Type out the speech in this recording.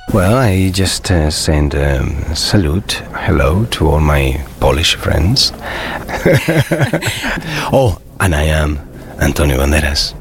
Well, I just send salute, hello to all my Polish friends. Oh, and I am Antonio Banderas.